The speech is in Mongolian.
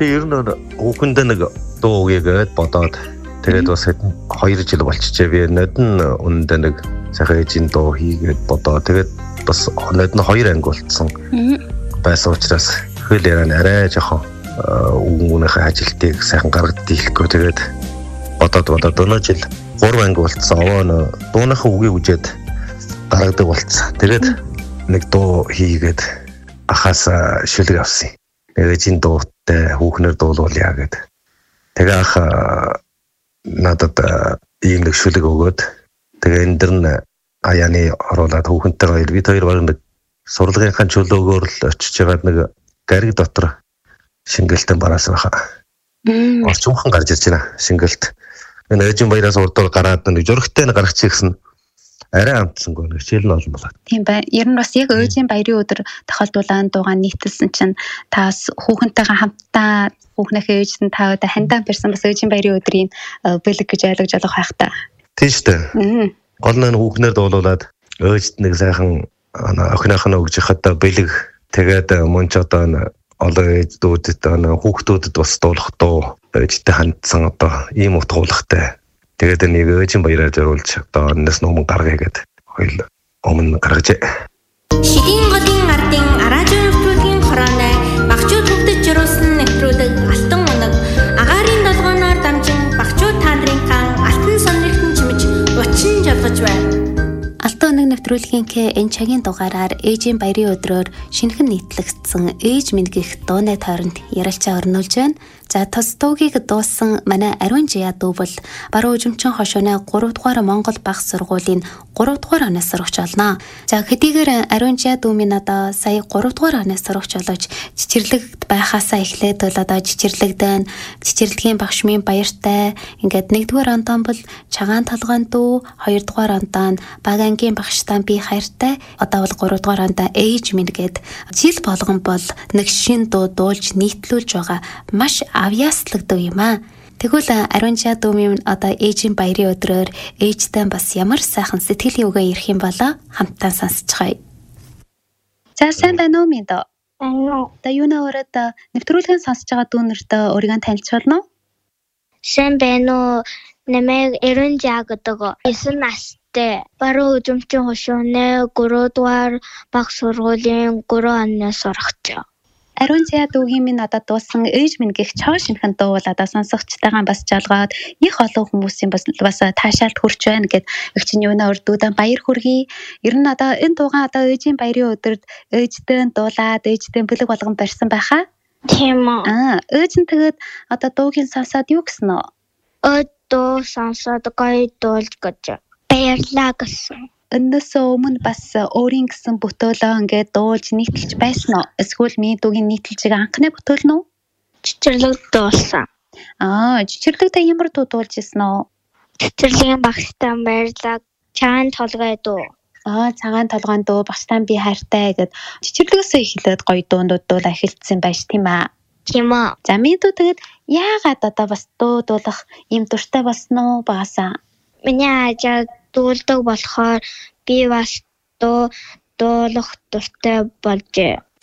Би ер нь хүүхэндээ нэг дуу өгьегээд бодоод тэгээд бас хэдэн 2 жил болчихжээ. Би нодон үнэндээ нэг сайхан ээжийн дуу хийгээд бодоо. Тэгээд бас нодон 2 анги болцсон. Байсан учраас хөл яран арай жоохон үүнийхээ ажилтыг сайхан гаргад дийлэхгүй. Тэгээд бодоод өнөө жил 3 анги болцсон. Овоо дууныхаа үгийг үжээд гаргадаг болцсон. Тэгээд нэг дуу хийгээд ахаас шүлэг авсан. Ээжийн дуутай хүүхнэр дуулуулъя гэд. Тэгээ ах надад ийм нэг шүлэг өгөөд тэгээ энэ дэр нь аяаны оруулаад хүүхэнтэйгээ бид хоёр баг нэг сурлагынхаа чөлөөгөөр л очиж байгаад нэг гариг дотор шингэлтэн бараасан баха. Орчмхон гарч ирж байна шингэлт. Энэ ээжийн баяраас урдуур гараад нэг жургтай нэг гаргачих гэсэн арай амтсангүй нэг хичээл нь олон болоо. Тийм бай. Ер нь бас яг өөжийн баярын өдөр тохиолдуулаад дуугаа нийтэлсэн чинь таас хүүхэнтэйгээ хамтдаа хүүхнийхээ ээж нь та өдөө хандаан барьсан бас өөжийн баярын өдрийн бэлэг гэж ойлгож болох байх та. Тийм шүү дээ. Гол нь хүүхнээр дуулуулад өөжд нэг сайхан охиных нь өгж хахад бэлэг тэгээд мөн ч одоо олон ээж дүүдэд хүүхдүүдэд бас дуулах дуу өөжтэй хандсан одоо ийм утгуулгатай. Тэгээд нэг өөжийн баяраар зориулж одоо энэс нөмөн гаргая гэд хоёул өмнө гаргажээ. Шидийн голын ардын араажын нэвтрүүлгийн хорооны багчууд хөгдөж жируулсан нэвтрүүлэг алтан унаг агаарын долгооноор дамжин багчууд та нарын хаан алтан сонирхтон чимж учин жолгож байна. Алтан унаг нэвтрүүлгийн энэ цагийн дугаараар ээжийн баярын өдрөөр шинэхэн нийтлэгдсэн ээж минь гэх дууны тойронд ярилцаа өрнүүлж байна. За тус дуугийг дууссан манай Ариун Жия дүү бол баруун үжимчин хошооны 3 дугаар Монгол багш сургуулийн 3 дугаар оноо сурагч болно. За хэдийгээр Ариун Жия дүү минь одоо сая 3 дугаар оноо сурагч болож чичирлэгт байхаасаа эхлээд бол одоо чичирлэгдэн чичирлэгийн багш минь баяртай. Ингээд 1-р онтон бол чагаан толгойн дүү, 2-р онтон багангийн багштаа би хайртай. Одоо бол 3-р онтон ээж минь гээд жил болгон бол нэг шин дуу дуулж нийтлүүлж байгаа маш авьяаслагдав юм аа. Тэгвэл Ариун Жия дүү минь одоо ээжийн баярын өдрөөр ээжтэй бас ямар сайхан сэтгэлийн үгээ ирэх юм болоо хамтдаа сонсцгоё. За сайн байна уу минь доо? Байна уу? Одоо юунаа өрөөд нэвтрүүлгийн сонсож байгаа дүүнэртээ өөрийгөө танилцуулна уу? Сайн байна уу? Намайг Ариун Жия гэдэг 9 настай баруун үжимчин хошооны 3 дугаар багш сургуулийн 3 оноо сурагч. Ариун Жия дүүгийн минь одоо дуусан ээж минь гэх чоо шинхэн дуу бол одоо сонсогчтойгоо бас жолгоод их олон хүмүүсийн бас таашаалд хүрч байна гэд эгч нь юунаа өрдүүдэн баяр хүргэе. Ер нь одоо энэ дуугаа одоо ээжийн баярын өдөрт ээжтэй дуулаад ээжтэй бэлэг болгон барьсан байхаа. Тийм үү. Ээж нь тэгээд одоо дуугийн сонсоод юу гэсэн үү? Өөд дуу сонсоод гоё дуулж гэж баярлаа гэсэн. Өнөөсөө өмнө бас өөрийн гэсэн бүтөөлөө ингээд дуулж нийтэлж байсан уу? Эсвэл миний дуугийн нийтэлжийг анхны бүтөөл нь үү? Чичирлэг дуулсан. Чичирлэгтэй ямар дуу дуулж ирсэн үү? Чичирлийн багштай баярлаа. Чагаан толгой дуу. Цагаан толгойн дуу багштай би хайртай гэд чичирлэгсээ эхлээд гоё дуундууд дуулаа эхэлсэн байж тийм аа. Тийм үү. За миний дуу тэгээд яагаад одоо бас дуу дуулах юм дуртай болсон уу багасаа? Миний ажаа дуулдаг болохоор би бас дуулах дуртай болжээ.